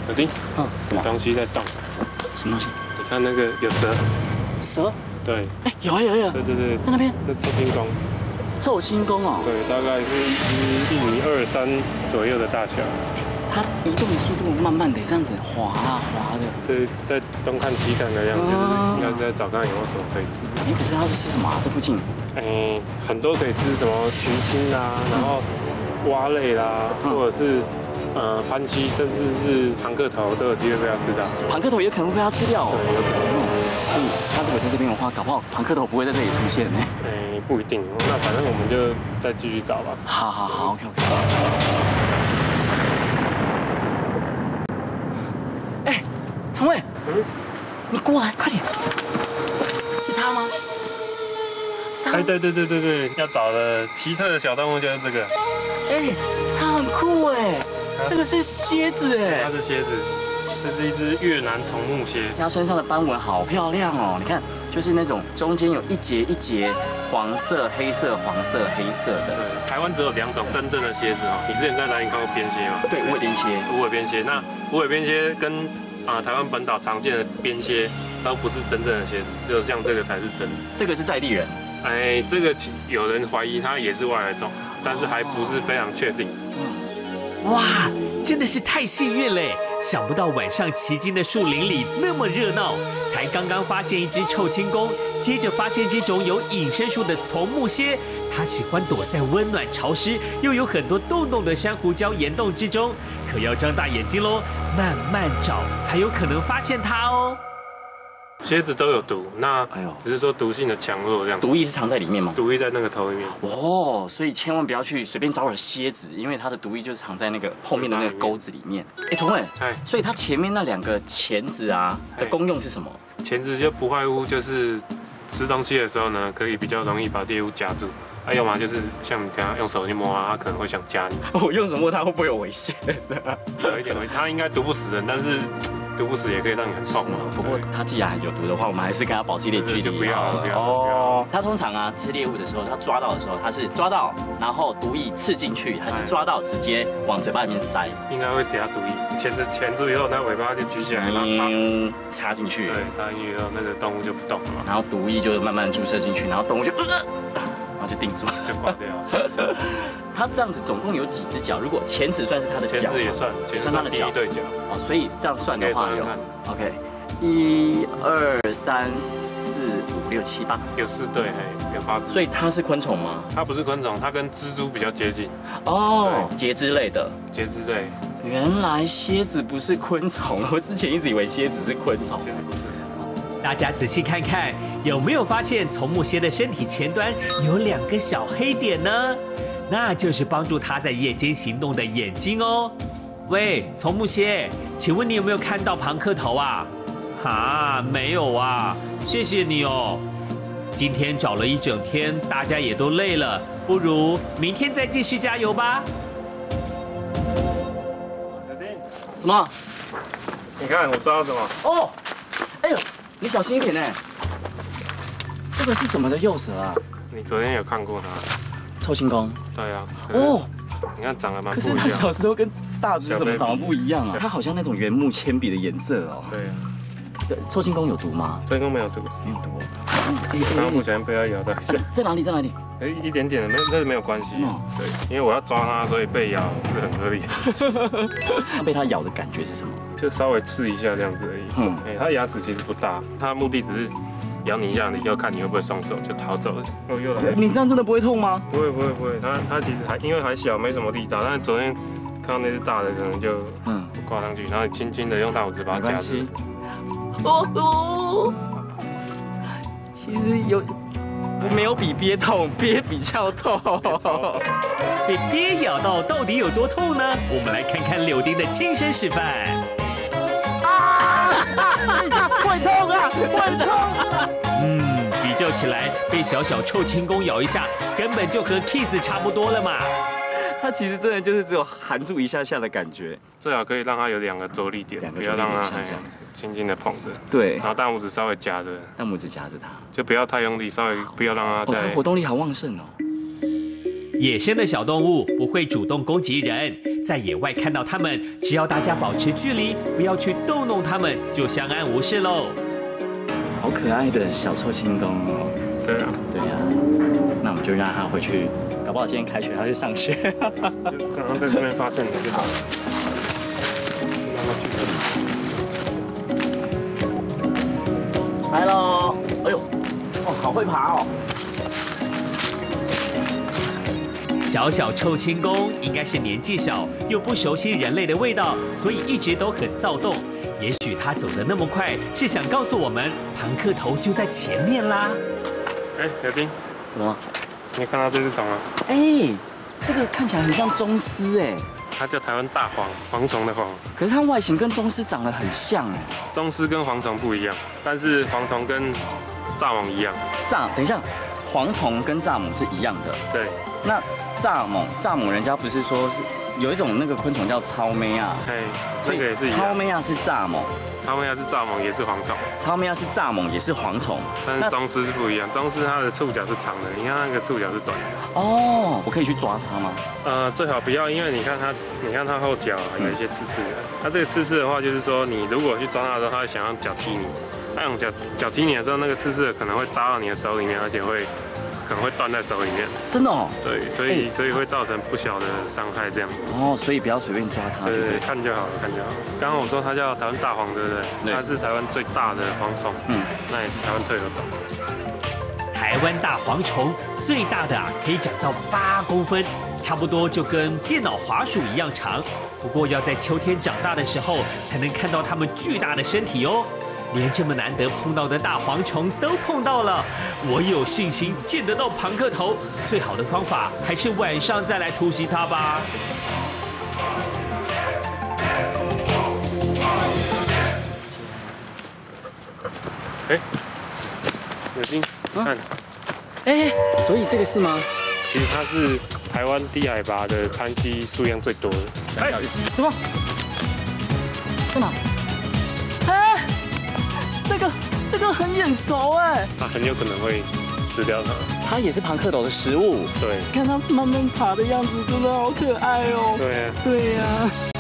小丁， 什么东西在动？ 什么东西？ 你看那个有蛇。 蛇？ 对。 哎，有啊有有。 对对对， 在那边。 那臭金公。 臭青公哦。 对，大概是1.2、3米左右的大小。 它移动的速度慢慢的，这样子滑啊滑的。 对，在东看西看的样子，就是应该是在找看有没有什么可以吃。 哎，可是它是吃什么啊？这附近？ 哎，很多可以吃什么群青啦，然后蛙类啦，或者是攀蜥，甚至是庞克头都有机会被它吃到。 庞克头也可能会被它吃掉哦。 对，有可能。 所以它如果在这边的话，搞不好庞克头不会在这里出现呢。 哎，不一定。那反正我们就再继续找吧。 好好好 ，OK OK。哎，陈伟，你过来，快点。是他吗？是他。 哎，对，要找的奇特的小动物就是这个。 哎，它很酷哎，这个是蝎子哎。 它是蝎子，这是一只越南宠物蝎。 它身上的斑纹好漂亮哦，你看，就是那种中间有一节一节黄色、黑色、黄色、黑色的。 对，台湾只有2种真正的蝎子哦。你之前在哪里看过边蝎吗？ 对，无尾边蝎。 无尾边蝎，那无尾边蝎跟台湾本岛常见的边蝎都不是真正的蝎子，只有像这个才是真的。 这个是在地人。 哎，这个有人怀疑它也是外来种，但是还不是非常确定。 哇，真的是太幸运嘞！想不到晚上旗津的树林里那么热闹，才刚刚发现一只臭青公，接着发现这种有隐身术的丛木蝎，它喜欢躲在温暖潮湿又有很多洞洞的珊瑚礁岩洞之中，可要张大眼睛喽，慢慢找才有可能发现它哦。 蝎子都有毒，那只是说毒性的强弱这样。 毒液是藏在里面吗？ 毒液在那个头里面。 哦，所以千万不要去随便招惹蝎子，因为它的毒液就是藏在那个后面的那个钩子里面。哎，崇伟，所以它前面那2个钳子啊的功用是什么？ 钳子就不外乎就是吃东西的时候呢，可以比较容易把猎物夹住。要么就是像你等下用手去摸它，它可能会想夹你。 我用手摸它会不会有危险？ 有一点危险，它应该毒不死人，但是毒不死也可以让你很痛。 不过它既然有毒的话，我们还是跟它保持一点距离。 就不要了，不要。 哦，它通常啊吃猎物的时候，它抓到的时候，它是抓到然后毒液刺进去，还是抓到直接往嘴巴里面塞？ 应该会给它毒液钳住以后，它尾巴就举起来，然后插进去。 对，插进去以后，那个动物就不动了嘛。 然后毒液就慢慢注射进去，然后动物就然后就定住， 就挂掉。 它这样子总共有几只脚？如果钳子算是它的脚， 钳子也算它的脚。 第1对脚。 哦，所以这样算的话有 OK， 1、2、3、4、5、6、7、8， 有4对，有8只。 所以它是昆虫吗？ 它不是昆虫，它跟蜘蛛比较接近。 哦，节肢类的。 节肢类。 原来蝎子不是昆虫，我之前一直以为蝎子是昆虫。 蝎子不是。 大家仔细看看，有没有发现丛木蝎的身体前端有2个小黑点呢？那就是帮助它在夜间行动的眼睛哦。喂，丛木蝎，请问你有没有看到庞克头啊？哈，没有啊，谢谢你哦。今天找了一整天，大家也都累了，不如明天再继续加油吧。 什么？ 你看我抓到什么？ 哦，哎呦！你小心一点呢。这个是什么的幼蛇啊？ 你昨天有看过它？ 臭青公。 对啊。 哦。 你看长得蛮不一样。 可是它小时候跟大只怎么长得不一样啊？它好像那种原木铅笔的颜色哦。 对啊。 臭青公有毒吗？ 臭青公没有毒。 没有毒。 刚刚不小心被它咬到一下。 在哪里？在哪里？ 一点点的，那没有关系。对，因为我要抓它，所以被咬是很合理的事情。 它被它咬的感觉是什么？ 就稍微刺一下这样子而已。它牙齿其实不大，它目的只是咬你一下，你要看你会不会松手就逃走了。又来了。 你这样真的不会痛吗？ 不会，它其实因为还小，没什么力道。但是昨天看到那只大的，可能就挂上去，然后你轻轻的用大拇指把它夹住。哦， 其实没有比鳖痛，鳖比较痛。 被鳖咬到底有多痛呢？我们来看看柳丁的亲身示范。 会痛啊，会痛啊！ 比较起来，被小臭青公咬一下，根本就和 kiss 差不多了嘛。 它其实真的就是只有含住一下下的感觉， 最好可以让它有2个着力点，不要让它轻轻的捧着。 对， 然后大拇指稍微夹着， 大拇指夹着它， 就不要太用力，稍微不要让它。 它活动力好旺盛哦。 野生的小动物不会主动攻击人，在野外看到它们，只要大家保持距离，不要去逗弄它们，就相安无事喽。 好可爱的小臭青公哦。 对啊， 对啊，那我们就让它回去，搞不好今天开学它去上学。 就刚刚在这边发现的就好了。 来喽！哎呦，哦，好会爬哦。 小小臭青公应该是年纪小，又不熟悉人类的味道，所以一直都很躁动。也许它走得那么快，是想告诉我们，庞克头就在前面啦。 哎，小丁， 怎么？ 你看到这只虫吗？ 哎，这个看起来很像螽斯哎。 它叫台湾大蝗，蝗虫的蝗。 可是它外形跟螽斯长得很像哎。 螽斯跟蝗虫不一样，但是蝗虫跟蚱蜢一样。 等一下，蝗虫跟蚱蜢是一样的。 对。 那蚱蜢人家不是说是有一种那个昆虫叫超妹啊？ 哎，这个也是一样。 超妹啊是蚱蜢， 超妹啊是蚱蜢，也是蝗虫。 超妹啊是蚱蜢，也是蝗虫。 但是螽斯是不一样，螽斯它的触角是长的，你看那个触角是短的。 哦，我可以去抓它吗？ 最好不要，因为你看它后脚有一些刺刺的。它这个刺刺的话，就是说你如果去抓它的时候，它会想要脚踢你。它用脚踢你的时候，那个刺刺的可能会扎到你的手里面，而且可能会断在手里面。 真的哦。 对，所以会造成不小的伤害这样子。 哦，所以不要随便抓它。 对，看就好了，看就好了。刚刚我说它叫台湾大蝗，对不对？它是台湾最大的蝗虫。那也是台湾特有种。 台湾大蝗虫最大的可以长到8公分，差不多就跟电脑滑鼠一样长。不过要在秋天长大的时候，才能看到它们巨大的身体哦。连这么难得碰到的大蝗虫都碰到了，我有信心见得到庞克头。最好的方法还是晚上再来突袭它吧。 哎，小丁，看， 哎，所以这个是吗？ 其实它是台湾低海拔的攀蜥数量最多的。 哎，怎么？在哪？哎，这个很眼熟哎。 它很有可能会吃掉它。 它也是庞克头的食物。 对。 看它慢慢爬的样子，真的好可爱哦。 对啊。 对呀。